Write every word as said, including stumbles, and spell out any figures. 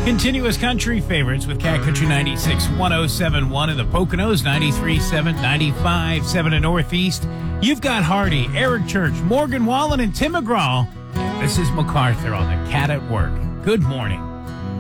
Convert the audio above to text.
Continuous country favorites with Cat Country ninety-six point one oh seven point one in the Poconos, ninety-three point seven, ninety-five point seven in Northeast. You've got Hardy, Eric Church, Morgan Wallen, and Tim McGraw. This is MacArthur on the Cat at Work. Good morning.